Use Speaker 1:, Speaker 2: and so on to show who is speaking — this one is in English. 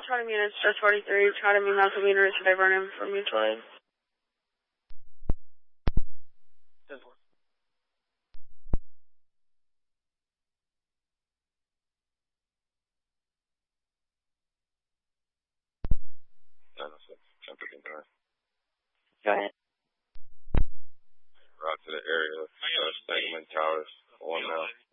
Speaker 1: call Charlie Meter, Stress 43, Charlie Meter, Malcolm Meter, Richard Vernon from mutual aid. Go ahead.
Speaker 2: Right to the area, Sangamon Towers, 1 mile.